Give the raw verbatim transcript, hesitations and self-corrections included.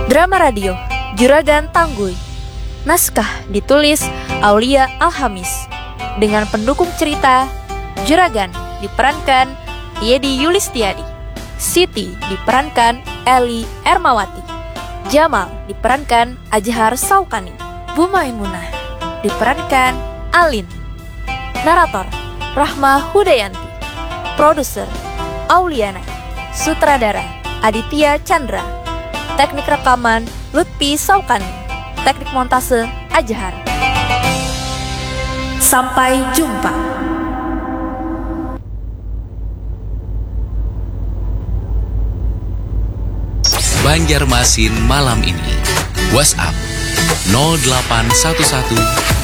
Drama radio Juragan Tangguh. Naskah ditulis Aulia Alhamis. Dengan pendukung cerita Juragan diperankan Yedi Yulistiadi, Siti diperankan Eli Ermawati, Jamal diperankan Ajhar Saukani, Bu Maimunah diperankan Alin. Narator Rahma Hudayanti. Produser Auliana. Sutradara Aditya Chandra. Teknik rekaman Lutfi Saukani. Teknik montase Ajhar. Sampai jumpa. Banjarmasin malam ini. WhatsApp nol delapan satu satu